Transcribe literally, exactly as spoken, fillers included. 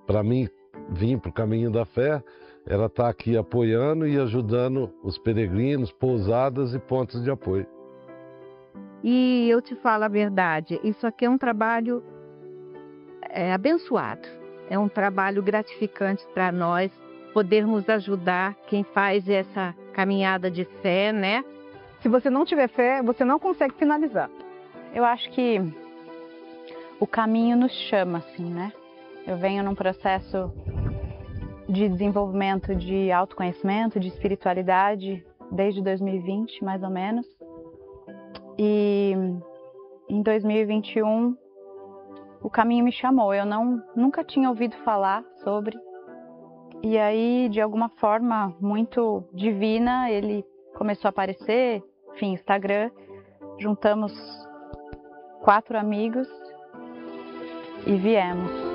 para mim vir para o caminho da fé era estar aqui apoiando e ajudando os peregrinos, pousadas e pontos de apoio. E eu te falo a verdade, isso aqui é um trabalho é, abençoado, é um trabalho gratificante para nós, podermos ajudar quem faz essa caminhada de fé, né? Se você não tiver fé, você não consegue finalizar. Eu acho que o caminho nos chama, assim, né? Eu venho num processo de desenvolvimento de autoconhecimento, de espiritualidade, desde dois mil e vinte, mais ou menos. E em dois mil e vinte e um, o caminho me chamou. Eu não, nunca tinha ouvido falar sobre. E aí, de alguma forma muito divina, ele começou a aparecer, enfim, Instagram. Juntamos quatro amigos e viemos.